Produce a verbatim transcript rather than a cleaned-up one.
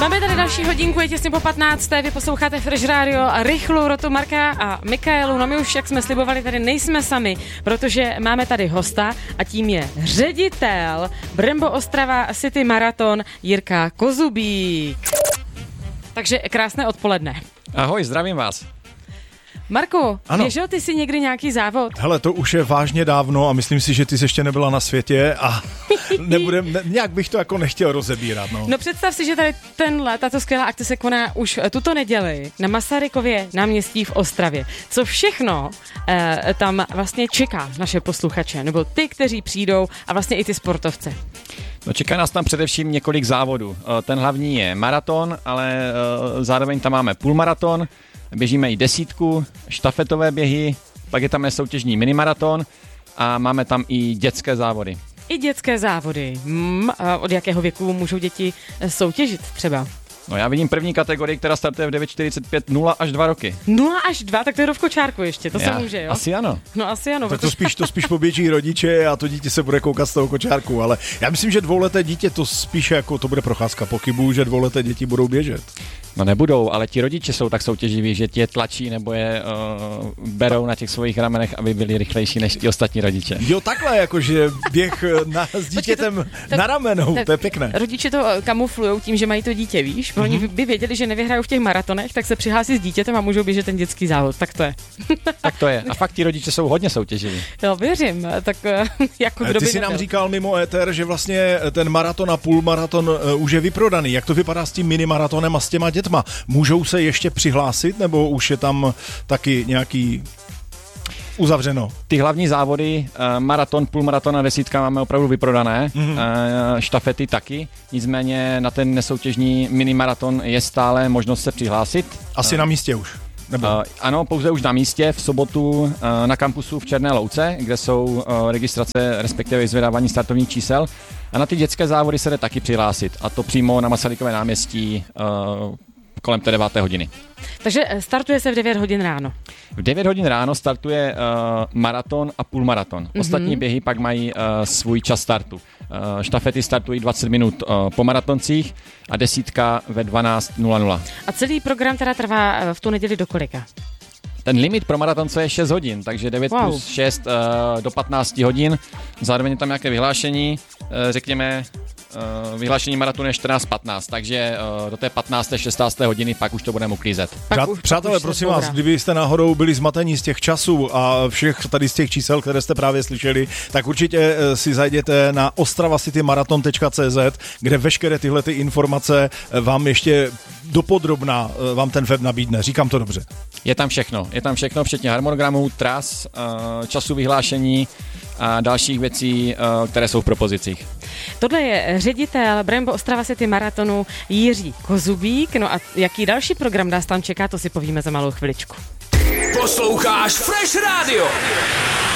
Máme tady další hodinku, je těsně po patnácté, vy posloucháte Fresh Radio a rychlou rotu Marka a Mikaelu. No my už, jak jsme slibovali, tady nejsme sami, protože máme tady hosta a tím je ředitel Brembo Ostrava City Marathon Jirka Kozubík. Takže krásné odpoledne. Ahoj, zdravím vás. Marku, ano. Běžel ty si někdy nějaký závod? Hele, to už je vážně dávno a myslím si, že ty jsi ještě nebyla na světě a nebudem, ne, nějak bych to jako nechtěl rozebírat. No. no představ si, že tady tenhle, tato skvělá akce se koná už tuto neděli na Masarykově náměstí v Ostravě. Co všechno eh, tam vlastně čeká naše posluchače, nebo ty, kteří přijdou a vlastně i ty sportovce? No, čeká nás tam především několik závodů. Ten hlavní je maraton, ale zároveň tam máme půlmaraton, běžíme i desítku, štafetové běhy, pak je tam nesoutěžní minimaraton a máme tam i dětské závody. I dětské závody. Hmm, od jakého věku můžou děti soutěžit třeba? No já vidím první kategorii, která startuje v devět čtyřicet pět, nula až dva roky. nula až dva, tak to je do v kočárku ještě, to já, se může, jo? Asi ano. No asi ano. Tak protože... to spíš, to spíš poběží rodiče a to dítě se bude koukat z toho kočárku, ale já myslím, že dvouleté dítě to spíš jako to bude procházka. Pochybuju, že dvouleté děti budou běžet. No nebudou, ale ti rodiče jsou tak soutěživí, že ti je tlačí nebo je uh, berou na těch svých ramenech, aby byli rychlejší než ti ostatní rodiče. Jo, takhle, jakože běh na, s dítětem Počkej, to, na ramenou, to je pěkné. Rodiče to kamuflujou tím, že mají to dítě, víš? Mm-hmm. Oni by věděli, že nevyhrajou v těch maratonech, tak se přihlásí s dítětem a můžou běžet ten dětský závod. Tak to je. Tak to je. A fakt ti rodiče jsou hodně soutěživí. Jo, věřím. Tak jako kdo Ty by jsi nebyl. nám říkal mimo éter, že vlastně ten maraton a půlmaraton uh, už je vyprodaný. Jak to vypadá s tím minimaratonem a s těma dětma? Můžou se ještě přihlásit, nebo už je tam taky nějaký uzavřeno? Ty hlavní závody, uh, maraton, půlmaraton a desítka máme opravdu vyprodané, mm-hmm. uh, štafety taky, nicméně na ten nesoutěžní minimaraton je stále možnost se přihlásit. Asi uh, na místě už? Nebo? Uh, ano, pouze už na místě, v sobotu uh, na kampusu v Černé Louce, kde jsou uh, registrace, respektive vyzvedávání startovních čísel. A na ty dětské závody se jde taky přihlásit, a to přímo na Masarykové náměstí uh, kolem té deváté hodiny. Takže startuje se v devět hodin ráno. V devět hodin ráno startuje uh, maraton a půlmaraton. Mm-hmm. Ostatní běhy pak mají uh, svůj čas startu. Uh, štafety startují dvacet minut uh, po maratoncích a desítka ve dvanáct nula nula. A celý program teda trvá v tu neděli do kolika? Ten limit pro maratonce je šest hodin, takže devět wow. plus šest uh, do patnáct hodin. Zároveň je tam nějaké vyhlášení, uh, řekněme, uh, vyhlášení maratonu je čtrnáct patnáct, takže uh, do té patnácté šestnácté hodiny pak už to budeme uklízet. Přát, už, přátelé, prosím vás, kdybyste náhodou byli zmatení z těch časů a všech tady z těch čísel, které jste právě slyšeli, tak určitě uh, si zajděte na ostravacitymaraton tečka cé zet, kde veškeré tyhle ty informace uh, vám ještě dopodrobná uh, vám ten web nabídne. Říkám to dobře. Je tam všechno. Je tam všechno, včetně harmonogramů, tras, času vyhlášení a dalších věcí, které jsou v propozicích. Tohle je ředitel Brembo Ostrava City Maratonu Jiří Kozubík. No a jaký další program nás tam čeká, to si povíme za malou chviličku. Posloucháš Fresh Radio.